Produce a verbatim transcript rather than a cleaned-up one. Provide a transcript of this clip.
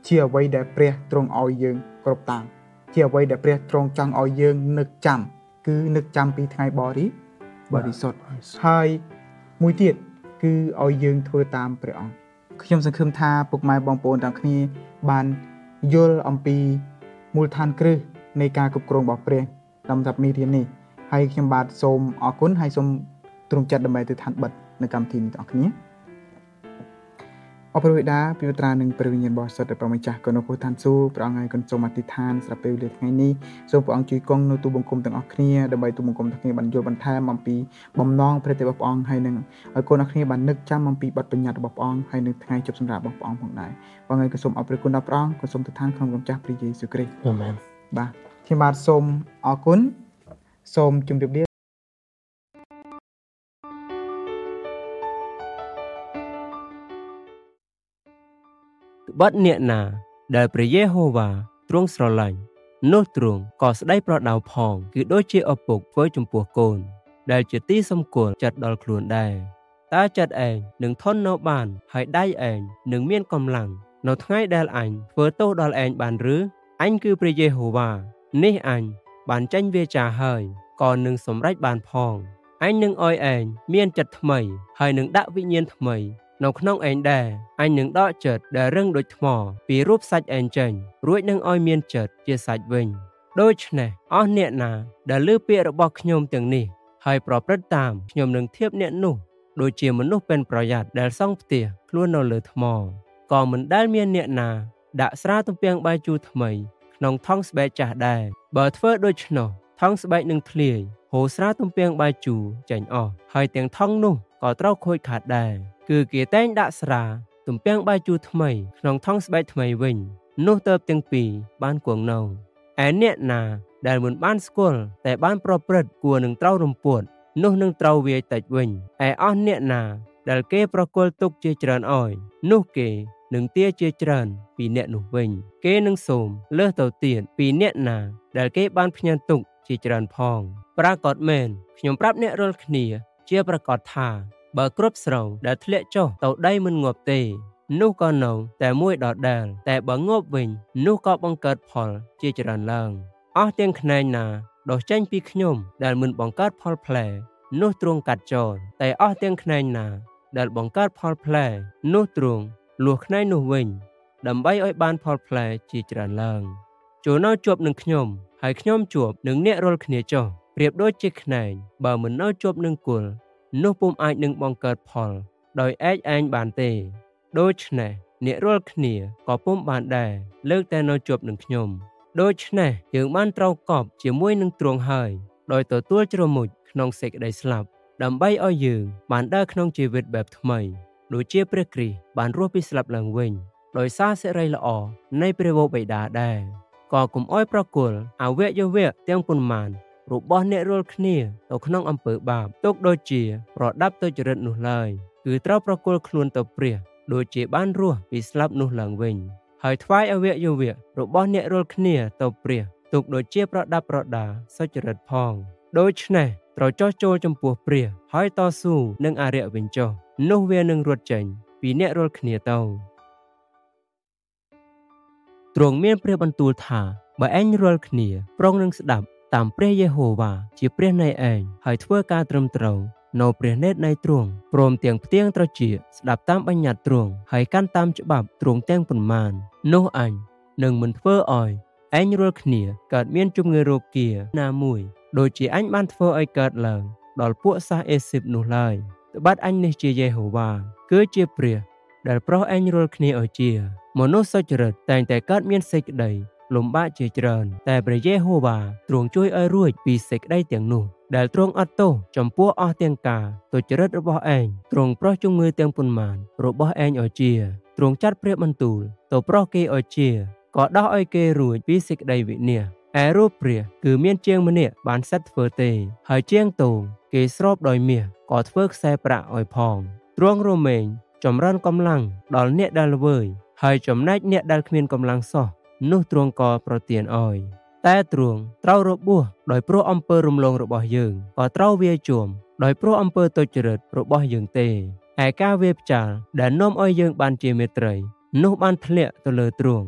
ជាអ្វីដែលព្រះទ្រង់ឲ្យយើងគ្រប់តាំងជាអ្វីដែលព្រះទ្រង់ចង់ឲ្យយើងនឹកចាំគឺនឹកចាំពីថ្ងៃបរិបរិសុទ្ធហើយមួយទៀតគឺឲ្យយើងធ្វើតាមព្រះអង្គខ្ញុំសង្ឃឹមថាពុកម៉ែបងប្អូនទាំងគ្នាបានយល់អំពីមូលដ្ឋានគ្រឹះនៃការគ្រប់គ្រងរបស់ព្រះតាមសម្រាប់មេរៀននេះហើយខ្ញុំបាទសូមអរគុណហើយសូមទ្រង់ចិត្តដើម្បីទៅឋានបិទនៅកម្មវិធីនេះទាំងអស់គ្នាអរព្រោះដាពីត្រានឹងព្រះវិញ្ញាណបរិសុទ្ធដែលព្រះម្ចាស់ក៏នៅគូឋានសួគ៌ព្រះអង្គហើយក៏សូមអធិដ្ឋានស្រាប់ពេលវេលាថ្ងៃនេះសូមព្រះអង្គជួយគង់នៅទូបង្គំទាំងអស់គ្នាដើម្បីទូបង្គំទាំងគ្នាបានយល់បន្ថែមអំពីបំណងព្រះទ័យរបស់ព្រះអង្គហើយនឹងឲ្យកូនទាំងគ្នាបាននឹកចាំអំពីបទបញ្ញត្តិរបស់ព្រះអង្គហើយនឹងថ្ងៃជប់សម្រាប់របស់ព្រះអង្គផងដែរព្រះអង្គហើយក៏សូមអរព្រគុណដល់ព្រះអង្គក៏សូមទៅឋានក្នុងព្រះម្ចាស់ព្រះយេស៊ូវគ្រីស្ទអាមែនបាទខ្ញុំបាទសូមអរគុណសូមជម្រាបលាបទអ្នកណាដែលព្រះយេហូវ៉ាទ្រង់ស្រឡាញ់នោះទ្រង់ក៏ស្ដីប្រដៅផងគឺដូចជាឪពុកធ្វើចំពោះកូនដែលជាទីសម្គាល់ចិត្តដល់ខ្លួនដែរតើចិត្តឯងនឹងធន់នៅបានហើយដៃឯងនឹងមានកម្លាំងនៅថ្ងៃដែលអញធ្វើទោសដល់ឯងបានឬអញគឺព្រះយេហូវ៉ានេះអញបានចេញវាចាហើយក៏នឹងសម្រេចបានផងអញនឹងឲ្យឯងមានចិត្តថ្មីហើយនឹងដាក់វិញ្ញាណថ្មីនៅក្នុងឯងដែរអញនឹងដកចិត្តដែលរឹងដូចថ្មពីរូបសាច់ឯងចេញរួចនឹងឲ្យមានចិត្តជាសាច់វិញដូច្នេះអស់អ្នកណាដែលឮពាក្យរបស់ខ្ញុំទាំងនេះហើយប្រព្រឹត្តតាមខ្ញុំនឹងធៀបអ្នកនោះដូចជាមនុស្សเป็นប្រយ័ត្នដែលសង់ផ្ទះខ្លួននៅលើថ្មក៏មិនដែលមានអ្នកណាដាក់ស្រាទំពាំងបាយជូរថ្មីក្នុងថង់ស្បែកចាស់ដែរបើធ្វើដូច្នោះថង់ស្បែកនឹងធ្លាយហូរស្រាទំពាំងបាយជូរចេញអស់ហើយទាំងថង់នោះក៏ត្រូវខូចខាតដែរគឺគេតែងដាក់ស្រាទំពាំងបាយជូរថ្មីក្នុងថង់ស្បែកថ្មីវិញនោះទៅទាំងពីរបានគង់នៅឯអ្នកណាដែលមិនបានស្គាល់តែបានប្រព្រឹត្តគួរនឹងត្រូវរំពាត់នោះនឹងត្រូវវាយតិចវិញឯអស់អ្នកណាដែលគេប្រគល់ទុកជាច្រើនអោយនោះគេនឹងទាជាច្រើនពីអ្នកនោះវិញគេនឹងសូមលើសទៅទៀតពីអ្នកណាដែលគេបានផ្ញើទុកជាច្រើនផងប្រាកដមែនខ្ញុំប្រាប់អ្នករាល់គ្នាជាប្រកាសថាបើគ្រាប់ស្រូវដែលធ្លាក់ចុះទៅដីមិនងាប់ទេនោះក៏នៅតែមួយដដែលតែបើងាប់វិញនោះក៏បង្កើតផលជាច្រើនឡើងអស់ទាំងខ្នែងណាដុះចេញពីខ្ញុំដែលមិនបង្កើតផលផ្លែនោះទ្រង់កាត់ចោលតែអស់ទាំងខ្នែងណាដែលបង្កើតផលផ្លែនោះទ្រង់លួសខ្នែងនោះវិញដើម្បីឲ្យបានផលផ្លែជាច្រើនឡើងចូលនៅជាប់នឹងខ្ញុំហើយខ្ញុំជាប់នឹងអ្នករាល់គ្នាចុះប្រៀបដូចជាខ្នែងបើមិននៅជាប់នឹងគល់នោះពុំអាចនឹងបង្កើតផលដោយឯកឯងបានទេដូច្នេះអ្នករាល់គ្នាក៏ពុំបានដែរលើកតែនៅជាប់នឹងខ្ញុំដូច្នេះយើងបានត្រូវកប់ជាមួយនឹងទ្រង់ហើយដោយទទួលជ្រមុជក្នុងសេចក្តីស្លាប់ដើម្បីឲ្យយើងបានដើរក្នុងជីវិតបែបថ្មីដូចជាព្រះគ្រីស្ទបានរស់ពីស្លាប់ឡើងវិញដោយសារសេរីល្អនៃព្រះវរបិតាដែរក៏កុំអោយប្រគល់អវយវៈទាំងប៉ុន្មានរបស់អ្នករាល់គ្នាទៅក្នុងអំពើបាបទុកដូចជាប្រដាប់ទុច្ចរិតនោះឡើយគឺត្រូវប្រគល់ខ្លួនទៅព្រះដូចជាបានរស់ពីស្លាប់នោះឡើងវិញហើយថ្វាយអវយវៈរបស់អ្នករាល់គ្នាទៅព្រះទុកដូចជាប្រដាប់ប្រដាសុចរិតផងដូច្នេះត្រូវចោះចូលចំពោះព្រះហើយតស៊ូនឹងអរិយវិញចុះនោះវានឹងរត់ចេញពីអ្នករាល់គ្នាទៅទ្រង់មានព្រះបន្ទូលថាបើឯងរាល់គ្នាប្រុងនឹងស្ដាប់តាមព្រះយេហូវ៉ាជាព្រះនៃឯងហើយធ្វើការត្រឹមត្រូវនៅព្រះនេតនៃទ្រង់ព្រមទាំងផ្ទៀងត្រចៀកស្ដាប់តាមបញ្ញត្តិទ្រង់ហើយកាន់តាមច្បាប់ទ្រង់ទាំងប៉ុន្មាននោះអញនឹងមិនធ្វើឲ្យឯងរាល់គ្នាកើតមានជំងឺរោគាណាមួយដូចជាអញបានធ្វើឲ្យកើតឡើងដល់ពួកសាសអេស៊ីបនោះឡើយត្បិតអញនេះជាយេហូវ៉ាគឺជាព្រះដែលប្រោសឯងរាល់គ្នាឲ្យជាមនុស្សសុចរិតតែងតែកើតមានសេចក្តីលំបាកជាច្រើនតែព្រះយេហូវ៉ាទ្រង់ជួយឲ្យរួចពីសេចក្តីទាំងនោះដែលទ្រង់អត់ទោសចំពោះអស់ទាំងការទុច្ចរិតរបស់ឯងទ្រង់ប្រោសជំងឺទាំងប៉ុន្មានរបស់ឯងឲ្យជាទ្រង់ចាត់ព្រះបន្ទូលទៅប្រោសគេឲ្យជាក៏ដោះឲ្យគេរួចពីសេចក្តីវិនាសឯរូបព្រះគឺមានជាងម្នាក់បានសិតធ្វើទេហើយជាងទងគេស្រូបដោយមាសក៏ធ្វើខ្សែប្រាក់ឲ្យផងទ្រង់រមែងចម្រើនកម្លាំងដល់អ្នកដែលល្វើយហើយចំណែកអ្នកដែលគ្មានកម្លាំងសោះនោះទ្រង់ក៏ប្រទានឲ្យតែទ្រង់ត្រូវរបួសដោយព្រោះអំពើរំលងរបស់យើងក៏ត្រូវវាយជួមដោយព្រោះអំពើទុច្ចរិតរបស់យើងទេឯការវាយផ្ចាល់ដែលនាំឲ្យយើងបានជាមេត្រីនោះបានធ្លាក់ទៅលើទ្រង់